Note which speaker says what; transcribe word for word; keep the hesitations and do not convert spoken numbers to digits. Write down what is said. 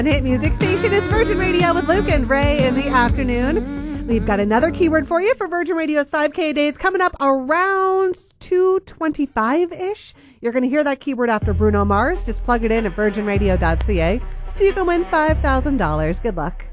Speaker 1: Hit music station is Virgin Radio with Luke and Ray in the afternoon. We've got another keyword for you for Virgin Radio's five K days coming up around two twenty-five-ish. You're going to hear that keyword after Bruno Mars. Just plug it in at virgin radio dot c a so you can win five thousand dollars. Good luck.